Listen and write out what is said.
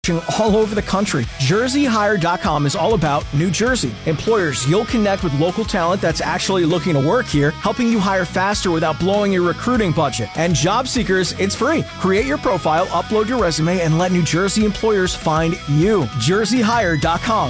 all over the country. JerseyHire.com is all about New Jersey. Employers, you'll connect with local talent that's actually looking to work here, helping you hire faster without blowing your recruiting budget. And job seekers, it's free. Create your profile, upload your resume, and let New Jersey employers find you. JerseyHire.com.